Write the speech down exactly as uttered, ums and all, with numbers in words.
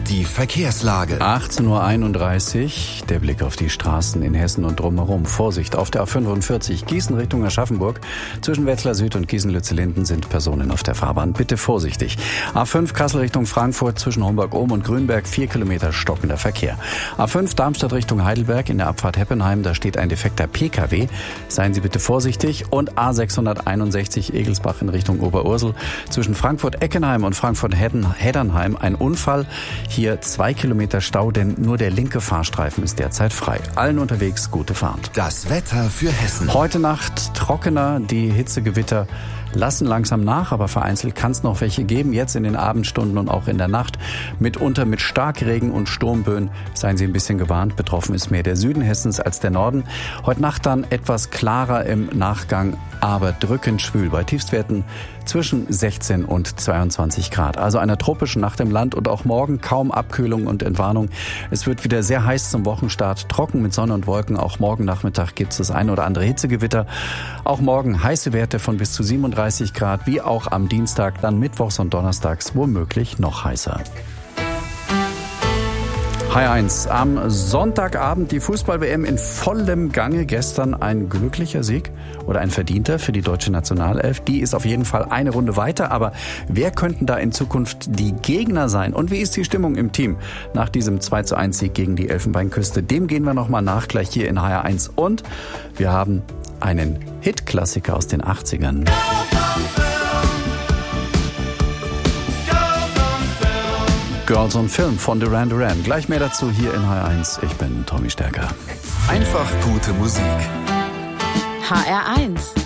Die Verkehrslage. achtzehn Uhr einunddreißig, der Blick auf die Straßen in Hessen und drumherum. Vorsicht, auf der A fünfundvierzig Gießen Richtung Aschaffenburg. Zwischen Wetzlar Süd und Gießen-Lützellinden sind Personen auf der Fahrbahn. Bitte vorsichtig. A fünf Kassel Richtung Frankfurt zwischen Homburg-Ohm und Grünberg, vier Kilometer stockender Verkehr. A fünf Darmstadt Richtung Heidelberg in der Abfahrt Heppenheim, da steht ein defekter P K W. Seien Sie bitte vorsichtig. Und A sechshunderteinundsechzig Egelsbach in Richtung Oberursel. Zwischen Frankfurt-Eckenheim und Frankfurt-Heddernheim ein Unfall. Hier zwei Kilometer Stau, denn nur der linke Fahrstreifen ist derzeit frei. Allen unterwegs gute Fahrt. Das Wetter für Hessen. Heute Nacht trockener, die Hitzegewitter lassen langsam nach, aber vereinzelt kann es noch welche geben. Jetzt in den Abendstunden und auch in der Nacht. Mitunter mit Starkregen und Sturmböen. Seien Sie ein bisschen gewarnt. Betroffen ist mehr der Süden Hessens als der Norden. Heute Nacht dann etwas klarer im Nachgang, aber drückend schwül bei Tiefstwerten zwischen sechzehn und zweiundzwanzig Grad. Also eine tropische Nacht im Land und auch morgen kaum Abkühlung und Entwarnung. Es wird wieder sehr heiß zum Wochenstart, trocken mit Sonne und Wolken. Auch morgen Nachmittag gibt es das ein oder andere Hitzegewitter. Auch morgen heiße Werte von bis zu siebenunddreißig Grad, wie auch am Dienstag, dann mittwochs und donnerstags womöglich noch heißer. H eins. Am Sonntagabend die Fußball-W M in vollem Gange. Gestern ein glücklicher Sieg oder ein verdienter für die deutsche Nationalelf. Die ist auf jeden Fall eine Runde weiter. Aber wer könnten da in Zukunft die Gegner sein? Und wie ist die Stimmung im Team nach diesem zwei zu eins Sieg gegen die Elfenbeinküste? Dem gehen wir nochmal nach, gleich hier in H eins. Und wir haben einen Hit-Klassiker aus den achtzigern. Girls on Film von Duran Duran. Gleich mehr dazu hier in H eins. Ich bin Tommy Stärker. Einfach gute Musik. H R eins.